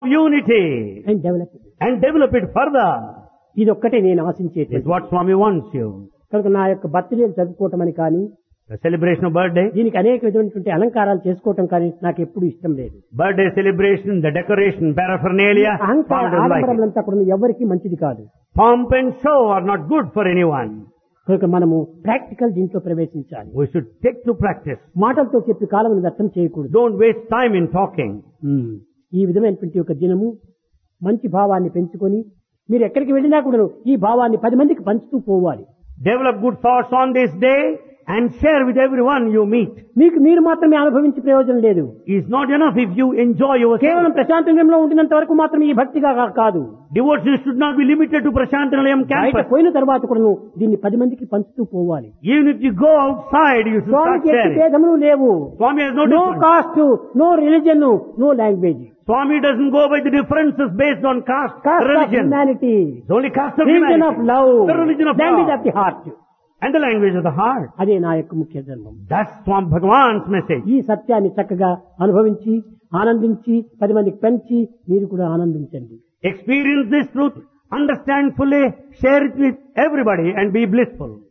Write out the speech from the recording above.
unity and develop it. and develop it further. ఇది ఒక్కటే నేను Is ఆశించేది. what Swami wants you. కనుక నా యొక్క బర్త్డే జరుపుకోవటం అని కానీ The celebration of birthday, దీనికి అనేక విధమైనటువంటి అలంకారాలు చేసుకోవటం కానీ నాకు ఎప్పుడు ఇష్టం లేదు. birthday celebration, the decoration, paraphernalia, అహంకార Swami doesn't like it. ఆడంబరములంతా కూడా ఎవరికి మంచిది కాదు. Pomp and show are not good for anyone. కనుక మనము ప్రాక్టికల్ దీంట్లో ప్రవేశించాలి. We should take to practice. మాటలతో చెప్పి కాలం వ్యర్థం చేయకూడదు. Don't waste time in talking. ఈ విధమైనటువంటి ఒక దినము మంచి భావాన్ని పెంచుకొని మీరు ఎక్కడికి వెళ్ళినా కూడా ఈ భావాన్ని 10 మందికి పంచుతూ పోవాలి. Develop good thoughts on this day and share with everyone you meet. మీకు మీరు మాత్రమే అనుభవించే ప్రయోజనం లేదు. It's not enough if you enjoy yourself. కేవలం ప్రశాంతంలో ఉండినంత వరకు మాత్రమే ఈ భక్తిగా కాదు. Devotion should not be limited to Prashanthanalayam బయట campus. పోయిన తర్వాత కూడా దీన్ని 10 మందికి పంచుతూ పోవాలి. Even if you go outside, you should start స్వామికి ఎట్టి sharing. భేదములు లేవు. Swami has no no difference. Cost, no religion, no language. Swami doesn't go by the differences based on caste, cost of religion. Humanity, It's only caste of religion of humanity. Love, The religion of language love. Of the heart. And the language of the heart. అదే నా యొక్క ముఖ్య ధర్మం. That's Swami Bhagavan's message. ఈ సత్యాన్ని చక్కగా అనుభవించి ఆనందించి 10 మందికి పంచి మీరు కూడా ఆనందించండి. Experience this truth, understand fully, share it with everybody and be blissful.